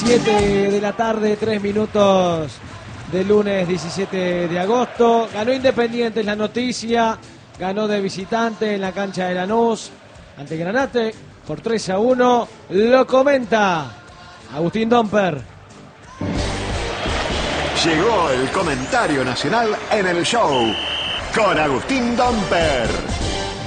7 de la tarde, 3 minutos del lunes 17 de agosto. Ganó Independiente, es la noticia. Ganó de visitante en la cancha de Lanús ante Granate por 3-1. Lo comenta Agustín Domper. Llegó el comentario nacional en el show con Agustín Domper.